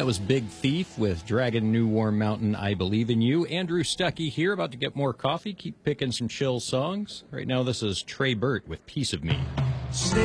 That was Big Thief with Dragon New Warm Mountain, I Believe in You. Andrew Stuckey here, about to get more coffee. Keep picking some chill songs. Right now, this is Trey Burt with Piece of Me.